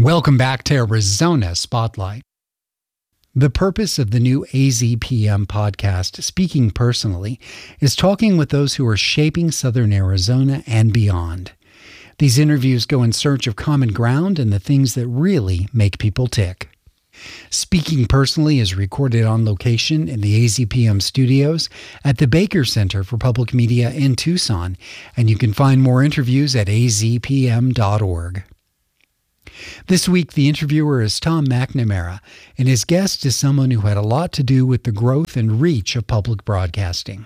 Welcome back to Arizona Spotlight. The purpose of the new AZPM podcast, Speaking Personally, is talking with those who are shaping Southern Arizona and beyond. These interviews go in search of common ground and the things that really make people tick. Speaking Personally is recorded on location in the AZPM studios at the Baker Center for Public Media in Tucson, and you can find more interviews at azpm.org. This week, the interviewer is Tom McNamara, and his guest is someone who had a lot to do with the growth and reach of public broadcasting.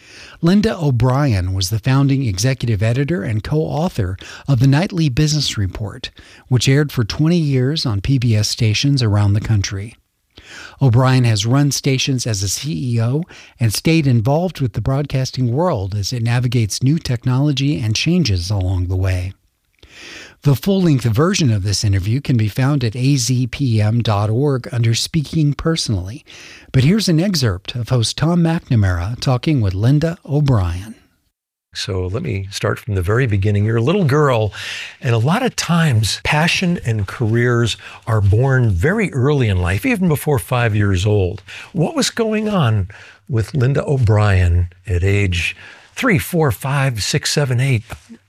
Linda O'Brien was the founding executive editor and co-author of the Nightly Business Report, which aired for 20 years on PBS stations around the country. O'Brien has run stations as a CEO and stayed involved with the broadcasting world as it navigates new technology and changes along the way. The full-length version of this interview can be found at azpm.org under Speaking Personally. But here's an excerpt of host Tom McNamara talking with Linda O'Brien. So let me start from the very beginning. You're a little girl, and a lot of times passion and careers are born very early in life, even before 5 years old. What was going on with Linda O'Brien at age 3, 4, 5, 6, 7, 8?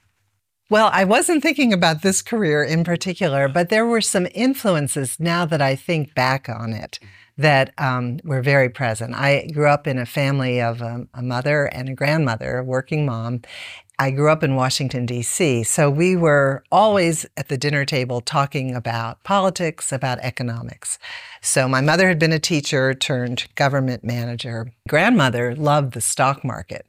Well, I wasn't thinking about this career in particular, but there were some influences now that I think back on it that were very present. I grew up in a family of a mother and a grandmother, a working mom. I grew up in Washington, D.C., so we were always at the dinner table talking about politics, about economics. So my mother had been a teacher turned government manager. Grandmother loved the stock market,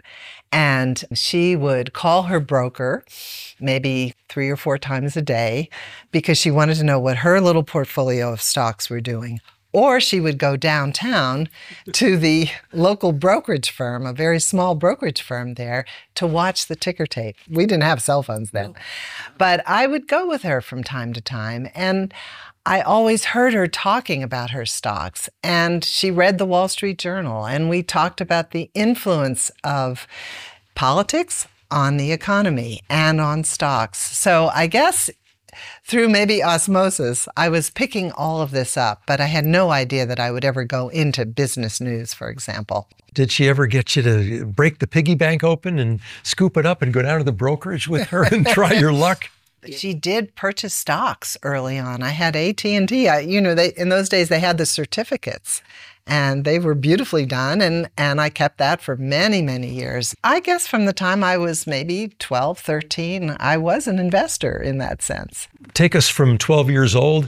and she would call her broker maybe 3 or 4 times a day because she wanted to know what her little portfolio of stocks were doing. Or she would go downtown to the local brokerage firm, a very small brokerage firm there, to watch the ticker tape. We didn't have cell phones then. But I would go with her from time to time, and I always heard her talking about her stocks. And she read the Wall Street Journal, and we talked about the influence of politics on the economy and on stocks. So I guess through maybe osmosis, I was picking all of this up, but I had no idea that I would ever go into business news, for example. Did she ever get you to break the piggy bank open and scoop it up and go down to the brokerage with her and try your luck? She did purchase stocks early on. I had AT&T. In those days, they had the certificates, and they were beautifully done, and I kept that for many, many years. I guess from the time I was maybe 12, 13, I was an investor in that sense. Take us from 12 years old,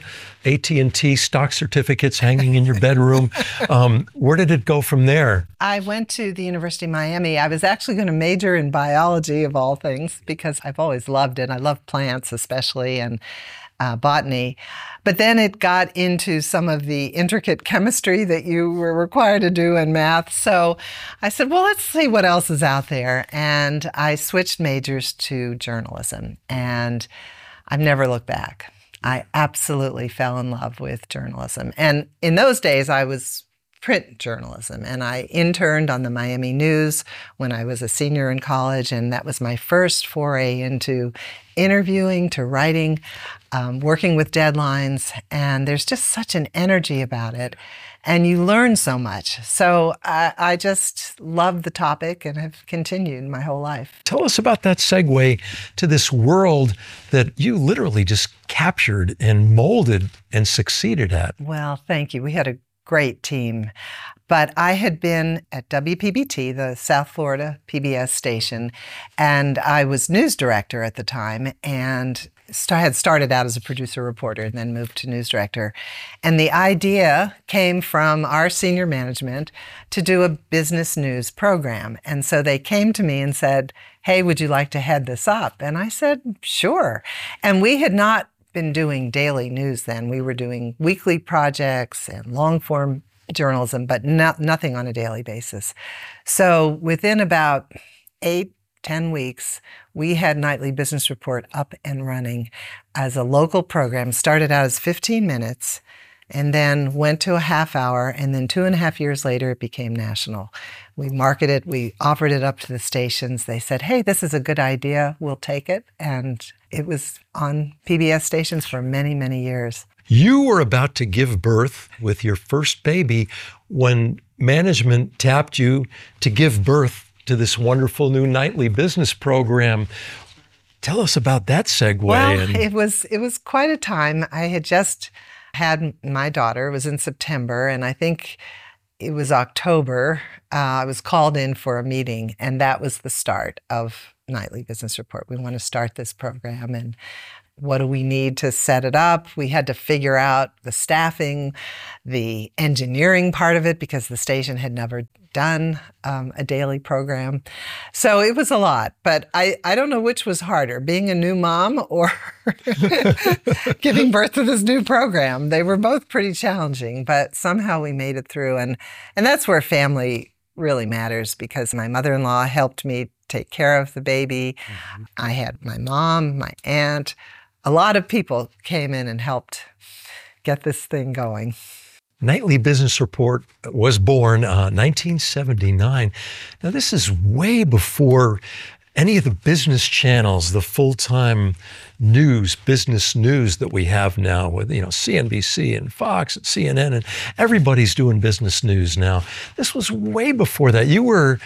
AT&T stock certificates hanging in your bedroom. Where did it go from there? I went to the University of Miami. I was actually going to major in biology, of all things, because I've always loved it. I love plants especially, and botany. But then it got into some of the intricate chemistry that you were required to do in math. So I said, well, let's see what else is out there. And I switched majors to journalism, and I've never looked back. I absolutely fell in love with journalism. And in those days, I was print journalism, and I interned on the Miami News when I was a senior in college, and that was my first foray into interviewing, to writing, working with deadlines, and there's just such an energy about it, and you learn so much. So I just love the topic and have continued my whole life. Tell us about that segue to this world that you literally just captured and molded and succeeded at. Well, thank you. We had a great team. But I had been at WPBT, the South Florida PBS station, and I was news director at the time, and had started out as a producer reporter and then moved to news director. And the idea came from our senior management to do a business news program. And so they came to me and said, hey, would you like to head this up? And I said, sure. And we had not been doing daily news then. We were doing weekly projects and long-form journalism, but nothing on a daily basis. So within about 8-10 weeks, we had Nightly Business Report up and running as a local program. Started out as 15 minutes and then went to a half hour, and then 2.5 years later, it became national. We marketed, we offered it up to the stations. They said, hey, this is a good idea, we'll take it. And it was on PBS stations for many, many years. You were about to give birth with your first baby when management tapped you to give birth to this wonderful new nightly business program. Tell us about that segue. Well, it was quite a time. I had just had my daughter. It was in September, and I think it was October. I was called in for a meeting, and that was the start of Nightly Business Report. We want to start this program, and what do we need to set it up? We had to figure out the staffing, the engineering part of it, because the station had never done a daily program. So it was a lot, but I don't know which was harder, being a new mom or giving birth to this new program. They were both pretty challenging, but somehow we made it through. And that's where family really matters, because my mother-in-law helped me take care of the baby. Mm-hmm. I had my mom, my aunt. A lot of people came in and helped get this thing going. Nightly Business Report was born 1979. Now, this is way before any of the business channels, the full-time news, business news that we have now with, CNBC and Fox and CNN, and everybody's doing business news now. This was way before that. You were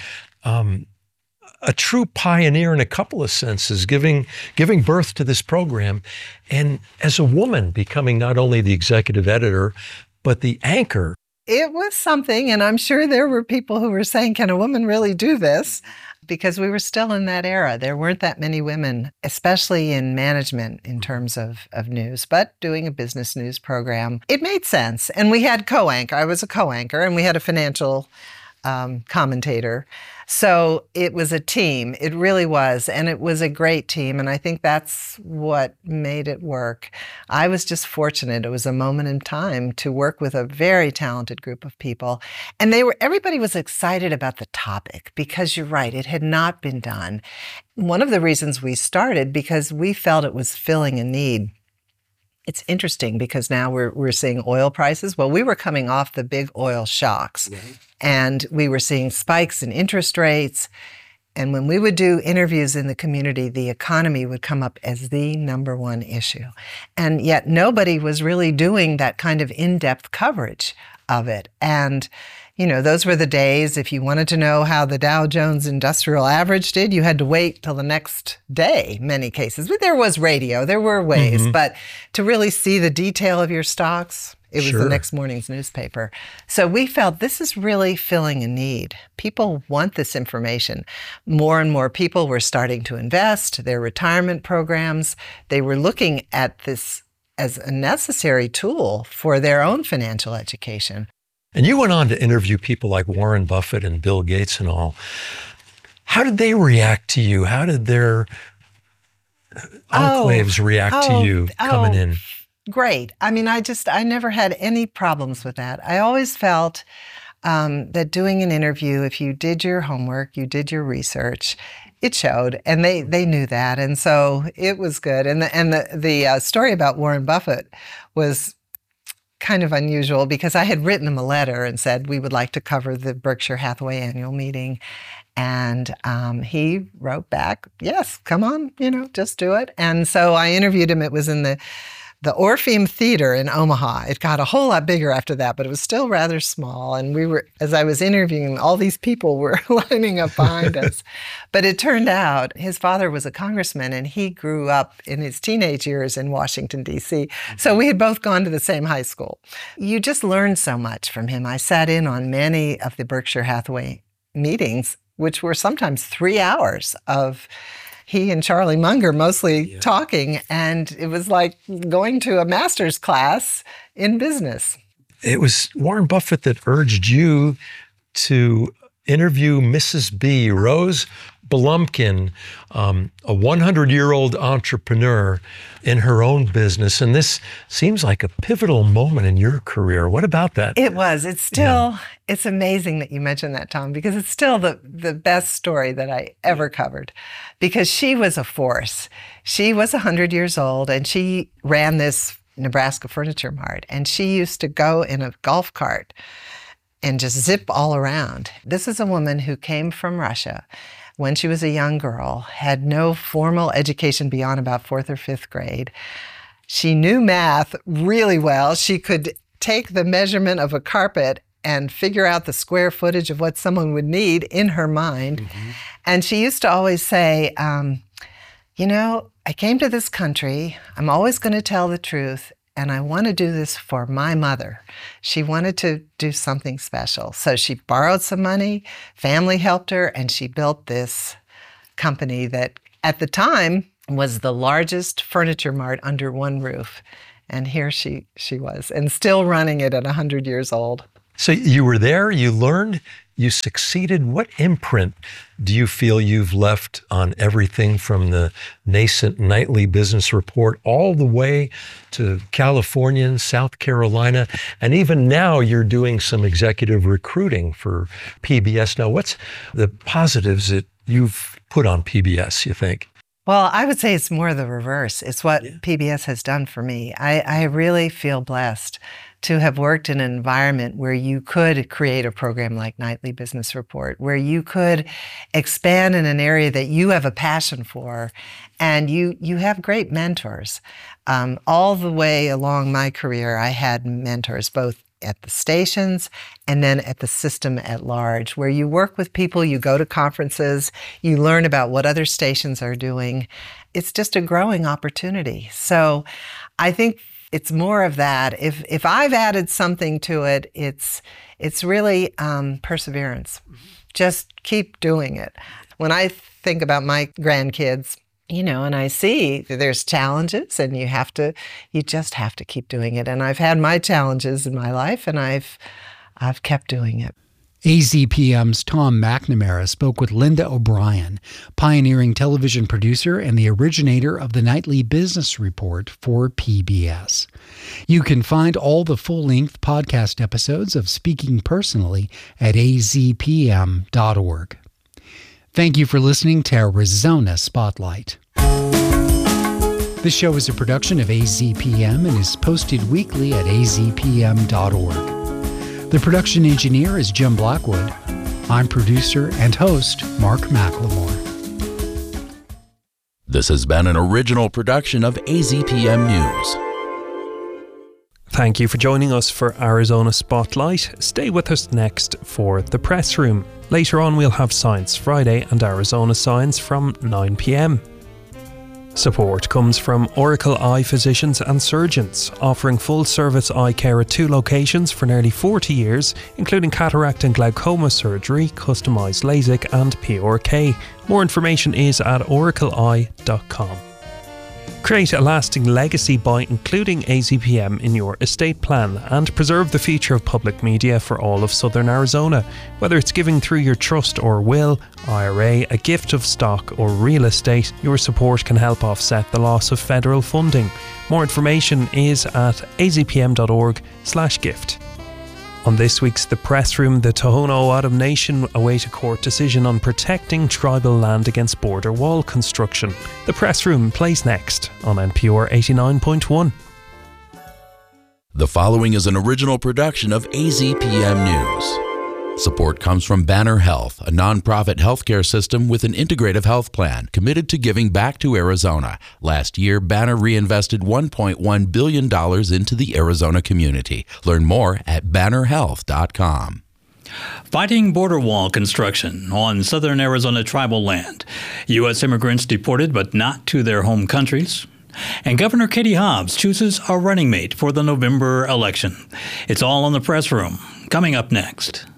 a true pioneer in a couple of senses, giving birth to this program. And as a woman, becoming not only the executive editor, but the anchor. It was something, and I'm sure there were people who were saying, can a woman really do this? Because we were still in that era. There weren't that many women, especially in management in terms of news, but doing a business news program, it made sense. And we had co-anchor. I was a co-anchor, and we had a financial commentator. So it was a team. It really was. And it was a great team. And I think that's what made it work. I was just fortunate. It was a moment in time to work with a very talented group of people. And everybody was excited about the topic, because you're right, it had not been done. One of the reasons we started, because we felt it was filling a need. It's interesting because now we're seeing oil prices. Well, we were coming off the big oil shocks, and we were seeing spikes in interest rates. And when we would do interviews in the community, the economy would come up as the number one issue. And yet nobody was really doing that kind of in-depth coverage of it. And those were the days, if you wanted to know how the Dow Jones Industrial Average did, you had to wait till the next day, many cases. But there was radio, there were ways, but to really see the detail of your stocks, it was the next morning's newspaper. So we felt this is really filling a need. People want this information. More and more people were starting to invest, their retirement programs. They were looking at this as a necessary tool for their own financial education. And you went on to interview people like Warren Buffett and Bill Gates and all. How did they react to you? How did their enclaves react to you coming in? Great. I mean, I never had any problems with that. I always felt that doing an interview, if you did your homework, you did your research, it showed, and they knew that, and so it was good. And the story about Warren Buffett was kind of unusual, because I had written him a letter and said we would like to cover the Berkshire Hathaway annual meeting. And he wrote back, yes, come on, just do it. And so I interviewed him. It was in the Orpheum Theater in Omaha. It got a whole lot bigger after that, but it was still rather small. And as I was interviewing, all these people were lining up behind us. But it turned out his father was a congressman, and he grew up in his teenage years in Washington, D.C. So we had both gone to the same high school. You just learned so much from him. I sat in on many of the Berkshire Hathaway meetings, which were sometimes 3 hours of he and Charlie Munger mostly talking, and it was like going to a master's class in business. It was Warren Buffett that urged you to interview Mrs. B, Rose Blumkin, a 100-year-old entrepreneur in her own business. And this seems like a pivotal moment in your career. What about that? It was. It's still, it's amazing that you mentioned that, Tom, because it's still the best story that I ever covered, because she was a force. She was 100 years old, and she ran this Nebraska Furniture Mart, and she used to go in a golf cart and just zip all around. This is a woman who came from Russia, when she was a young girl, had no formal education beyond about 4th or 5th grade. She knew math really well. She could take the measurement of a carpet and figure out the square footage of what someone would need in her mind. Mm-hmm. And she used to always say, you know, I came to this country, I'm always going to tell the truth, and I want to do this for my mother. She wanted to do something special. So she borrowed some money, family helped her, and she built this company that at the time was the largest furniture mart under one roof. And here she was, and still running it at 100 years old. So you were there, you learned, you succeeded. What imprint do you feel you've left on everything from the nascent Nightly Business Report all the way to California and South Carolina? And even now you're doing some executive recruiting for PBS. Now, what's the positives that you've put on PBS, you think? Well, I would say it's more the reverse. It's what PBS has done for me. I really feel blessed to have worked in an environment where you could create a program like Nightly Business Report, where you could expand in an area that you have a passion for, and you have great mentors. All the way along my career, I had mentors both at the stations and then at the system at large, where you work with people, you go to conferences, you learn about what other stations are doing. It's just a growing opportunity. So I think it's more of that. If I've added something to it, it's really perseverance. Just keep doing it. When I think about my grandkids, you know, and I see there's challenges, and you just have to keep doing it. And I've had my challenges in my life, and I've kept doing it. AZPM's Tom McNamara spoke with Linda O'Brien, pioneering television producer and the originator of the Nightly Business Report for PBS. You can find all the full-length podcast episodes of Speaking Personally at azpm.org. Thank you for listening to Arizona Spotlight. This show is a production of AZPM and is posted weekly at azpm.org. The production engineer is Jim Blackwood. I'm producer and host Mark McLemore. This has been an original production of AZPM News. Thank you for joining us for Arizona Spotlight. Stay with us next for The Press Room. Later on, we'll have Science Friday and Arizona Science from 9 p.m. Support comes from Oracle Eye Physicians and Surgeons, offering full-service eye care at 2 locations for nearly 40 years, including cataract and glaucoma surgery, customised LASIK and PRK. More information is at oracleeye.com. Create a lasting legacy by including AZPM in your estate plan and preserve the future of public media for all of Southern Arizona. Whether it's giving through your trust or will, IRA, a gift of stock or real estate, your support can help offset the loss of federal funding. More information is at azpm.org/gift. On this week's The Press Room, the Tohono O'odham Nation await a court decision on protecting tribal land against border wall construction. The Press Room plays next on NPR 89.1. The following is an original production of AZPM News. Support comes from Banner Health, a nonprofit healthcare system with an integrative health plan committed to giving back to Arizona. Last year, Banner reinvested $1.1 billion into the Arizona community. Learn more at bannerhealth.com. Fighting border wall construction on southern Arizona tribal land. U.S. immigrants deported but not to their home countries. And Governor Katie Hobbs chooses a running mate for the November election. It's all on The Press Room, coming up next.